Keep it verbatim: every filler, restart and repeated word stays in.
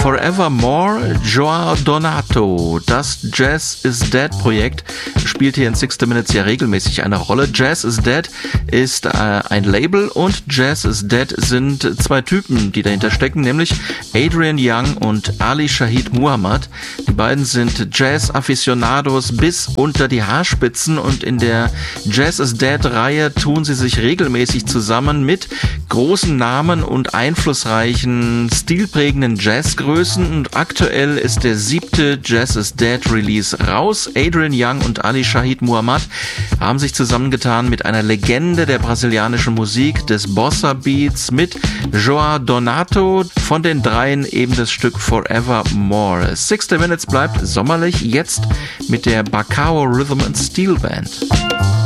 Forevermore, Joao Donato. Das Jazz is Dead Projekt spielt hier in sixty Minutes ja regelmäßig eine Rolle. Jazz is Dead ist äh, ein Label und Jazz is Dead sind zwei Typen, die dahinter stecken, nämlich Adrian Younge und Ali Shaheed Muhammad. Die beiden sind Jazz-Afficionados bis unter die Haarspitzen und in der Jazz is Dead-Reihe tun sie sich regelmäßig zusammen mit großen Namen und einflussreichen, stilprägenden Jazzgrößen und aktuell ist der siebte Jazz is Dead Release raus. Adrian Younge und Ali Shaheed Muhammad haben sich zusammengetan mit einer Legende der brasilianischen Musik, des Bossa Beats, mit Joao Donato, von den dreien eben das Stück Forevermore. sixty Minutes bleibt sommerlich, jetzt mit der Bacao Rhythm and Steel Band.